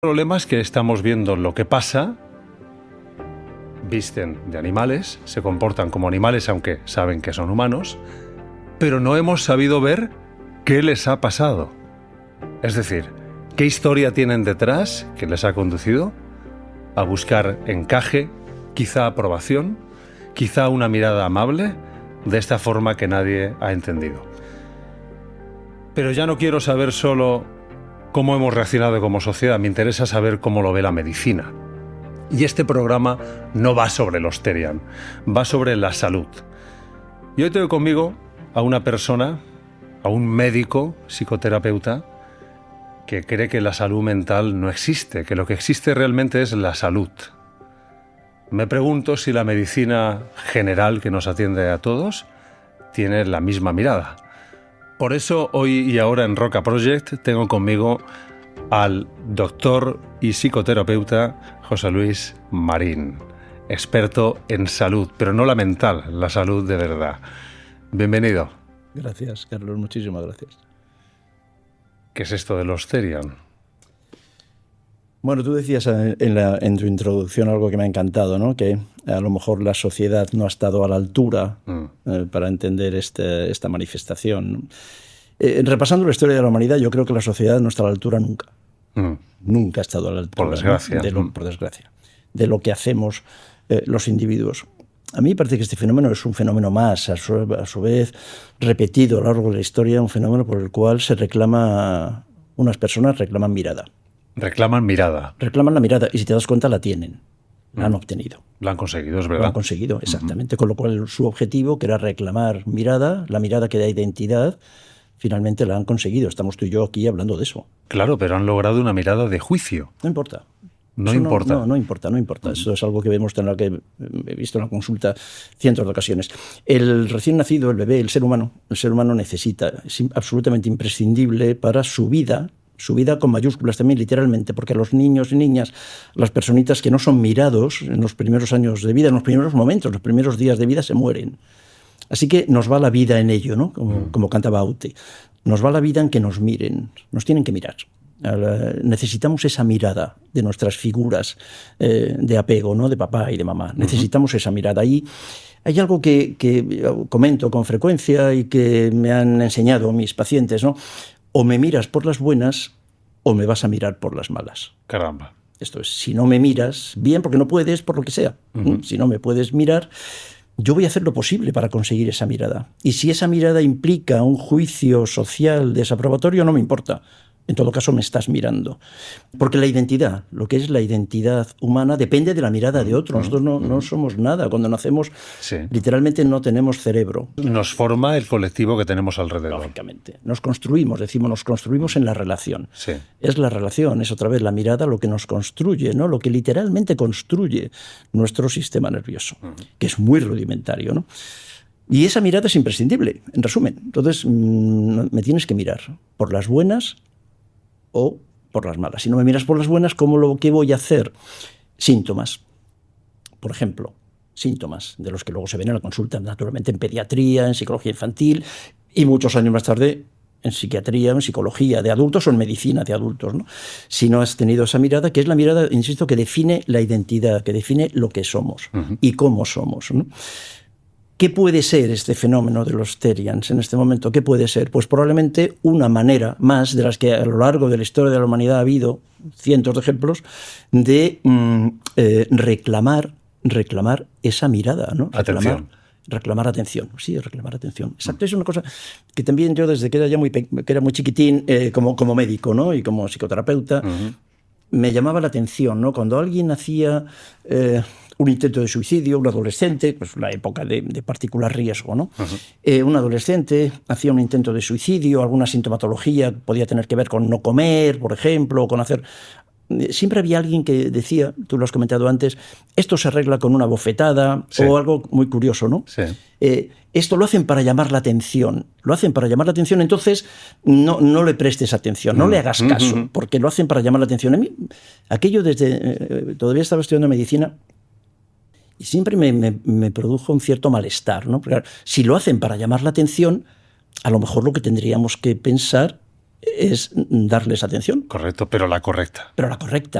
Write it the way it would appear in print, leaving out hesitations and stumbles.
El problema es que estamos viendo lo que pasa, visten de animales, se comportan como animales aunque saben que son humanos, pero no hemos sabido ver qué les ha pasado. Es decir, qué historia tienen detrás que les ha conducido a buscar encaje, quizá aprobación, quizá una mirada amable, de esta forma que nadie ha entendido. Pero ya no quiero saber solo cómo hemos reaccionado como sociedad, me interesa saber cómo lo ve la medicina. Y este programa no va sobre los Therian, va sobre la salud. Y hoy tengo conmigo a una persona, a un médico, psicoterapeuta, que cree que la salud mental no existe, que lo que existe realmente es la salud. Me pregunto si la medicina general que nos atiende a todos tiene la misma mirada. Por eso hoy y ahora en Roca Project tengo conmigo al doctor y psicoterapeuta José Luis Marín, experto en salud, pero no la mental, la salud de verdad. Bienvenido. Gracias, Carlos, muchísimas gracias. ¿Qué es esto de los Therian? Bueno, tú decías en tu introducción algo que me ha encantado, ¿no? Que a lo mejor la sociedad no ha estado a la altura para entender esta manifestación, ¿no? Repasando la historia de la humanidad, yo creo que la sociedad no está a la altura nunca. Nunca ha estado a la altura. Por desgracia. ¿No? Por desgracia. De lo que hacemos los individuos. A mí me parece que este fenómeno es un fenómeno más, a su vez repetido a lo largo de la historia, un fenómeno por el cual unas personas reclaman mirada. Reclaman mirada. Reclaman la mirada y si te das cuenta la tienen, la han obtenido. La han conseguido, es verdad. Lo han conseguido, exactamente. Con lo cual su objetivo, que era reclamar mirada, la mirada que da identidad, finalmente la han conseguido. Estamos tú y yo aquí hablando de eso. Claro, pero han logrado una mirada de juicio. No importa. No importa. No importa. Eso es algo que vemos, que he visto en la consulta cientos de ocasiones. El recién nacido, el bebé, el ser humano necesita, es absolutamente imprescindible para su vida con mayúsculas también, literalmente, porque los niños y niñas, las personitas que no son mirados en los primeros años de vida, en los primeros momentos, los primeros días de vida, se mueren. Así que nos va la vida en ello, ¿no? Como cantaba Aute. Nos va la vida en que nos miren, nos tienen que mirar. Necesitamos esa mirada de nuestras figuras de apego, ¿no? De papá y de mamá. Necesitamos esa mirada. Y hay algo que comento con frecuencia y que me han enseñado mis pacientes, ¿no? O me miras por las buenas o me vas a mirar por las malas. Caramba. Esto es, si no me miras bien, porque no puedes, por lo que sea, si no me puedes mirar, yo voy a hacer lo posible para conseguir esa mirada. Y si esa mirada implica un juicio social desaprobatorio, no me importa. En todo caso, me estás mirando. Porque la identidad, lo que es la identidad humana, depende de la mirada de otro. Nosotros no somos nada. Cuando nacemos, literalmente no tenemos cerebro. Nos forma el colectivo que tenemos alrededor. Lógicamente. Nos construimos en la relación. Sí. Es la relación, es otra vez la mirada lo que nos construye, ¿no? Lo que literalmente construye nuestro sistema nervioso, que es muy rudimentario, ¿no? Y esa mirada es imprescindible, en resumen. Entonces, me tienes que mirar por las buenas o por las malas. Si no me miras por las buenas, ¿qué voy a hacer? Síntomas. Por ejemplo, síntomas de los que luego se ven en la consulta, naturalmente en pediatría, en psicología infantil y muchos años más tarde en psiquiatría, en psicología de adultos o en medicina de adultos, ¿no? Si no has tenido esa mirada, que es la mirada, insisto, que define la identidad, que define lo que somos y cómo somos, ¿no? ¿Qué puede ser este fenómeno de los Therians en este momento? ¿Qué puede ser? Pues probablemente una manera más de las que a lo largo de la historia de la humanidad ha habido cientos de ejemplos de reclamar esa mirada, ¿no? Reclamar atención. Sí, reclamar atención. Exacto, es una cosa que también yo desde que era muy chiquitín, como médico, ¿no? Y como psicoterapeuta, me llamaba la atención, ¿no? Cuando alguien hacía un intento de suicidio, un adolescente, pues la época de particular riesgo, ¿no? Un adolescente hacía un intento de suicidio, alguna sintomatología podía tener que ver con no comer, por ejemplo, o con hacer... Siempre había alguien que decía, tú lo has comentado antes, esto se arregla con una bofetada, o algo muy curioso, ¿no? Sí. Esto lo hacen para llamar la atención. Entonces no le prestes atención, no le hagas caso, porque lo hacen para llamar la atención. A mí, aquello todavía estaba estudiando medicina y siempre me produjo un cierto malestar, ¿no? Porque si lo hacen para llamar la atención, a lo mejor lo que tendríamos que pensar es darles atención. Correcto, pero la correcta. Pero la correcta.